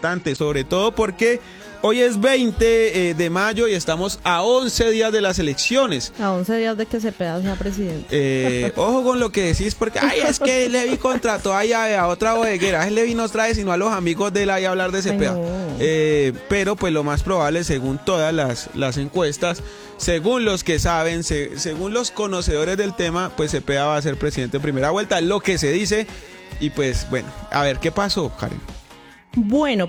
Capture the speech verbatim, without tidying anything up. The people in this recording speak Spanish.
importante, sobre todo porque hoy es veinte de mayo y estamos a once días de las elecciones. A once días de que Cepeda sea presidente. Eh, ojo con lo que decís, porque ay, es que Levi contrató ahí a, a otra bodeguera. Levi nos trae sino a los amigos de él ahí a hablar de Cepeda. No. Eh, pero pues lo más probable, según todas las, las encuestas, según los que saben, se, según los conocedores del tema, pues Cepeda va a ser presidente en primera vuelta, lo que se dice. Y pues bueno, a ver, ¿qué pasó, Karen? Bueno,